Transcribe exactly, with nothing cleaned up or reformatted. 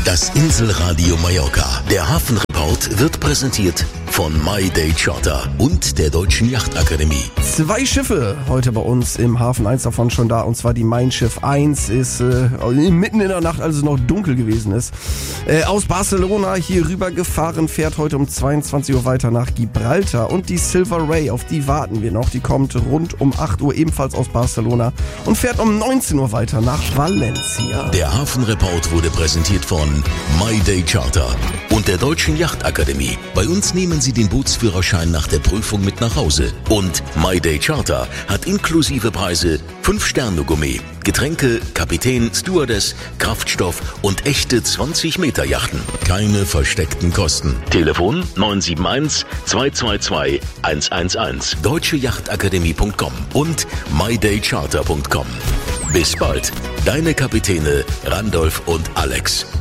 Das Inselradio Mallorca. Der Hafenreport wird präsentiert von My Day Charter und der Deutschen Yachtakademie. Zwei Schiffe heute bei uns im Hafen, eins davon schon da, und zwar die Mein Schiff eins ist äh, mitten in der Nacht, als es noch dunkel gewesen ist, äh, aus Barcelona hier rüber gefahren, fährt heute um zweiundzwanzig Uhr weiter nach Gibraltar, und die Silver Ray, auf die warten wir noch, die kommt rund um acht Uhr ebenfalls aus Barcelona und fährt um neunzehn Uhr weiter nach Valencia. Der Hafenreport wurde präsentiert von My Day Charter und der Deutschen Yachtakademie. Bei uns nehmen Sie den Bootsführerschein nach der Prüfung mit nach Hause. Und My Day Charter hat inklusive Preise fünf Sterne Gourmet, Getränke, Kapitän, Stewardess, Kraftstoff und echte zwanzig Meter Yachten. Keine versteckten Kosten. Telefon neun sieben eins, zwei zwei zwei, eins eins eins, deutsche yachtakademie punkt com und my day charter punkt com. Bis bald, deine Kapitäne Randolph und Alex.